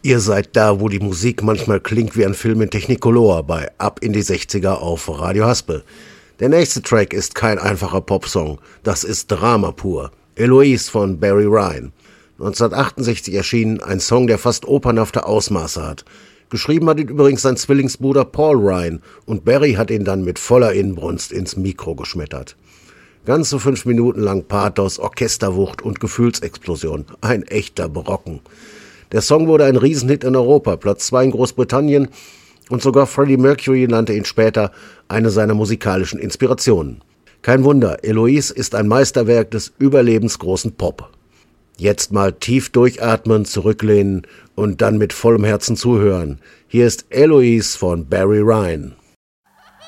Ihr seid da, wo die Musik manchmal klingt wie ein Film in Technicolor bei Ab in die 60er auf Radio Haspel. Der nächste Track ist kein einfacher Popsong, das ist Drama pur. Eloise von Barry Ryan. 1968 erschienen, ein Song, der fast opernhafte Ausmaße hat. Geschrieben hat ihn übrigens sein Zwillingsbruder Paul Ryan und Barry hat ihn dann mit voller Inbrunst ins Mikro geschmettert. Ganze 5 Minuten lang Pathos, Orchesterwucht und Gefühlsexplosion. Ein echter Brocken. Der Song wurde ein Riesenhit in Europa, Platz 2 in Großbritannien und sogar Freddie Mercury nannte ihn später eine seiner musikalischen Inspirationen. Kein Wunder, Eloise ist ein Meisterwerk des überlebensgroßen Pop. Jetzt mal tief durchatmen, zurücklehnen und dann mit vollem Herzen zuhören. Hier ist Eloise von Barry Ryan.